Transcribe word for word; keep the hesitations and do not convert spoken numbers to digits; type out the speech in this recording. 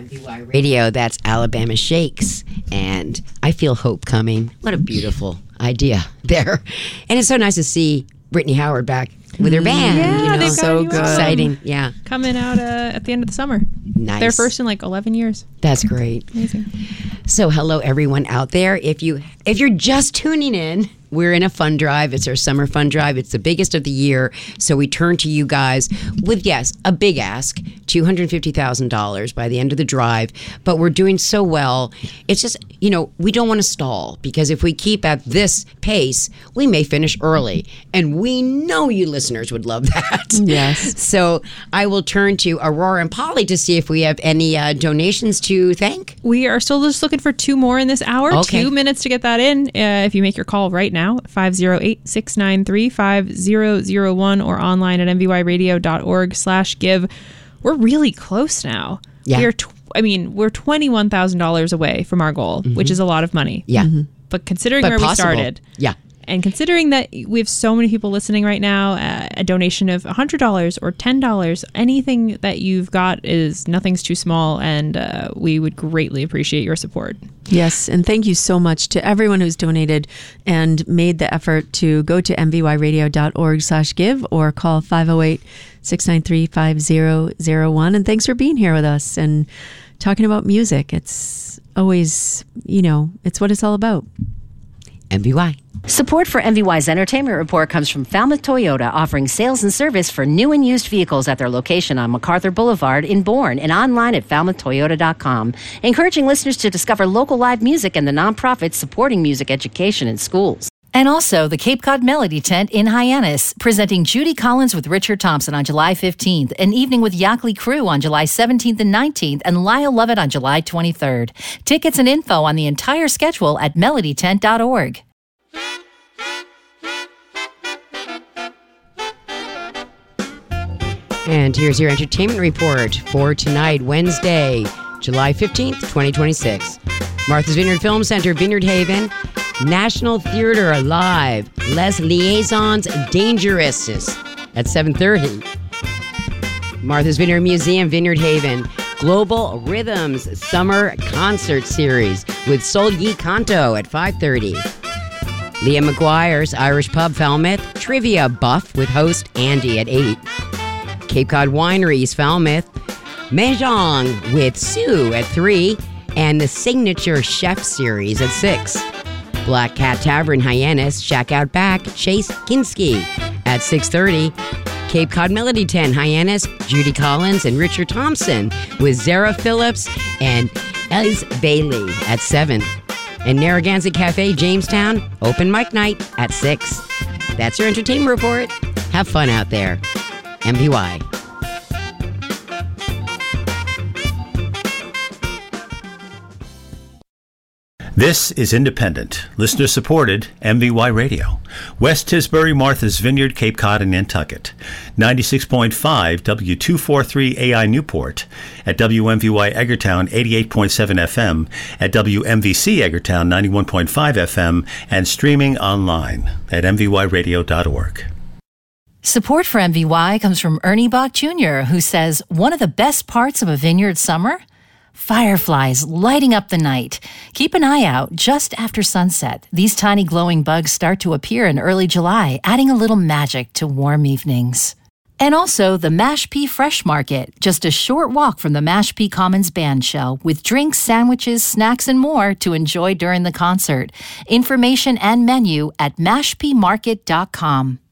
M V Y Radio, that's Alabama Shakes. And I feel hope coming. What a beautiful idea there. And it's so nice to see Brittany Howard back with her band. Yeah, you know, they've got so a new good. album. Exciting. Yeah. Coming out uh, at the end of the summer. Nice. Their first in like eleven years. That's great. Amazing. So hello everyone out there. If you if you're just tuning in, we're in a fund drive. It's our summer fund drive. It's the biggest of the year. So we turn to you guys with, yes, a big ask, two hundred fifty thousand dollars by the end of the drive. But we're doing so well. It's just, you know, we don't want to stall, because if we keep at this pace, we may finish early. And we know you listeners would love that. Yes. So I will turn to Aurora and Polly to see if we have any uh, donations to thank. We are still just looking for two more in this hour. Okay. Two minutes to get that in. Uh, if you make your call right now, five oh eight, six nine three, five oh oh one or online at m v y radio dot org slash give. We're really close now. Yeah. We are tw- I mean, we're twenty-one thousand dollars away from our goal, mm-hmm. which is a lot of money. Yeah. Mm-hmm. But considering But where possible. we started. Yeah. And considering that we have so many people listening right now, uh, a donation of one hundred dollars or ten dollars, anything that you've got is nothing's too small, and uh, we would greatly appreciate your support. Yes, and thank you so much to everyone who's donated and made the effort to go to m v y radio dot org slash give or call five oh eight, six nine three, five oh oh one. And thanks for being here with us and talking about music. It's always, you know, it's what it's all about. M V Y. Support for M V Y's Entertainment Report comes from Falmouth Toyota, offering sales and service for new and used vehicles at their location on MacArthur Boulevard in Bourne and online at falmouth toyota dot com, encouraging listeners to discover local live music and the nonprofits supporting music education in schools. And also the Cape Cod Melody Tent in Hyannis, presenting Judy Collins with Richard Thompson on July fifteenth, an evening with Yackley Crew on July seventeenth and nineteenth, and Lyle Lovett on July twenty-third. Tickets and info on the entire schedule at melody tent dot org. And here's your entertainment report for tonight, Wednesday, July fifteenth, twenty twenty-six. Martha's Vineyard Film Center, Vineyard Haven, National Theater Live, Les Liaisons Dangerous at seven thirty. Martha's Vineyard Museum, Vineyard Haven, Global Rhythms Summer Concert Series with Sol Yi Canto at five thirty. Leah McGuire's Irish Pub, Falmouth, Trivia Buff with host Andy at eight. Cape Cod Wineries, Falmouth, Mahjong with Sue at three, and the Signature Chef Series at six. Black Cat Tavern, Hyannis, Shack Out Back, Chase Kinski at six thirty. Cape Cod Melody Tent, Hyannis, Judy Collins and Richard Thompson with Zara Phillips and Ez Bailey at seven. And Narragansett Cafe, Jamestown, open mic night at six. That's your entertainment report. Have fun out there. M V Y. This is independent, listener-supported M V Y Radio. West Tisbury, Martha's Vineyard, Cape Cod, and Nantucket. ninety-six point five W two forty-three A I Newport. At W M V Y Eggertown, eighty-eight point seven F M. At W M V C Eggertown, ninety-one point five F M. And streaming online at m v y radio dot org. Support for M V Y comes from Ernie Bach Junior, who says, one of the best parts of a vineyard summer? Fireflies lighting up the night. Keep an eye out just after sunset. These tiny glowing bugs start to appear in early July, adding a little magic to warm evenings. And also the Mashpee Fresh Market, just a short walk from the Mashpee Commons Band Shell, with drinks, sandwiches, snacks, and more to enjoy during the concert. Information and menu at mashpee market dot com.